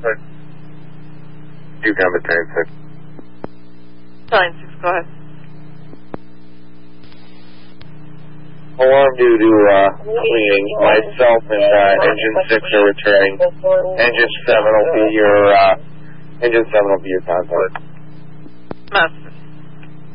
You got the turn 6. Line 6, go ahead. Alarm due to cleaning. Myself and engine 6 are returning. Engine 7 will be your contact. Message.